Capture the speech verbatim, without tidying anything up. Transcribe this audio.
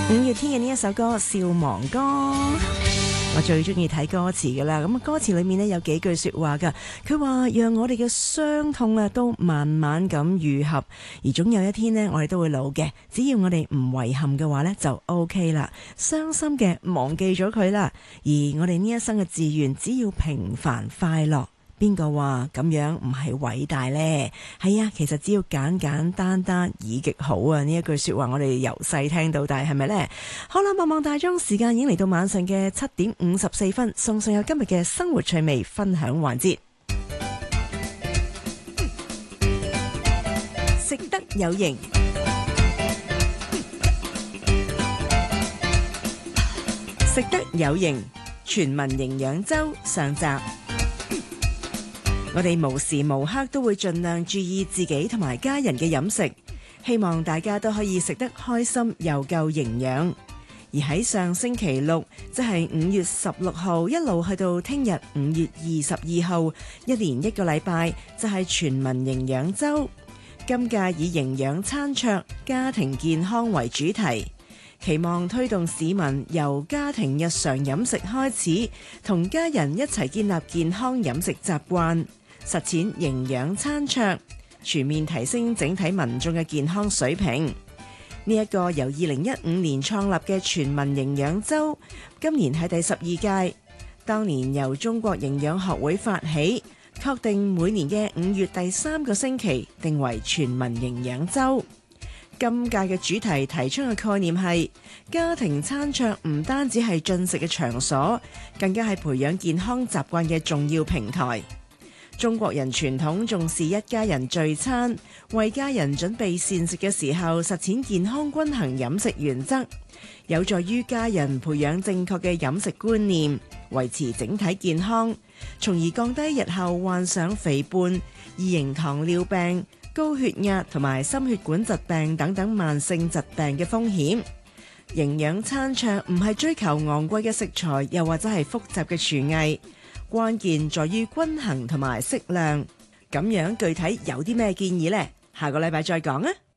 五月天嘅呢一首歌《笑忘歌》，我最中意睇歌詞噶啦。咁啊，歌詞裏面呢有幾句說話噶，佢話讓我哋嘅傷痛啊都慢慢咁愈合，而總有一天呢，我哋都會老嘅。只要我哋唔遺憾嘅話呢，就 OK 啦。傷心嘅忘記咗佢啦，而我哋呢一生嘅志願，只要平凡快樂。邊個話咁樣唔係偉大呢？係啊，其實只要簡簡單單已極好啊！呢一句說話我哋由細聽到大，係咪呢？好啦，望望大鐘，時間已經嚟到晚上嘅七點五十四分，送上有今日嘅生活趣味分享環節。食得有型，食得有型，全民營養週上集。我哋無時無刻都會盡量注意自己同埋家人嘅飲食，希望大家都可以食得開心又夠營養。而喺上星期六，即係五月十六號，一路去到聽日五月二十二號，一連一個禮拜就係全民營養週。今屆以營養餐桌、家庭健康為主題，期望推動市民由家庭日常飲食開始，同家人一齊建立健康飲食習慣。實踐營養餐桌，全面提升整體民眾嘅健康水平。呢一個由二零一五年創立嘅全民營養週，今年係第十二屆。當年由中國營養學會發起，確定每年嘅五月第三個星期定為全民營養週。今屆嘅主題提出嘅概念係家庭餐桌唔單止係進食嘅場所，更加係培養健康習慣嘅重要平台。中國人傳統重視一家人聚餐，為家人準備膳食嘅時候，實踐健康均衡飲食原則，有助於家人培養正確嘅飲食觀念，維持整體健康，從而降低日後患上肥胖、二型糖尿病、高血壓同埋心血管疾病等等慢性疾病嘅風險。營養餐桌唔係追求昂貴嘅食材，又或者係複雜嘅廚藝。關鍵在於均衡同埋適量，咁樣具體有啲咩建議呢？下個禮拜再講啊！